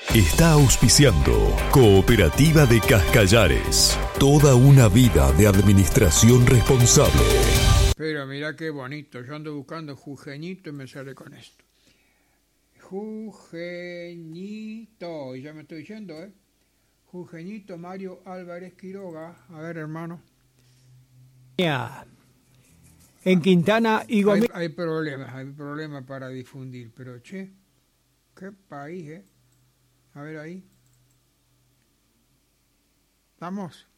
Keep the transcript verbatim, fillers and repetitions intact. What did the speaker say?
Está auspiciando Cooperativa de Cascallares. Toda una vida de administración responsable. Pero mira qué bonito. Yo ando buscando Jujeñito y me sale con esto. Jujeñito. Y ya me estoy diciendo, ¿eh? Jujeñito Mario Álvarez Quiroga. A ver, hermano. En Quintana y Gomera. Hay, hay problemas, hay problemas para difundir. Pero, che, qué país, ¿eh? A ver ahí. ¿Estamos?